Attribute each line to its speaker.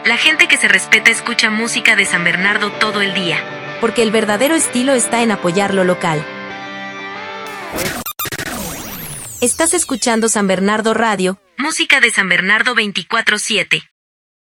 Speaker 1: La gente que se respeta escucha música de San Bernardo todo el día.
Speaker 2: Porque el verdadero estilo está en apoyar lo local. Estás escuchando San Bernardo Radio.
Speaker 1: Música de San Bernardo 24/7.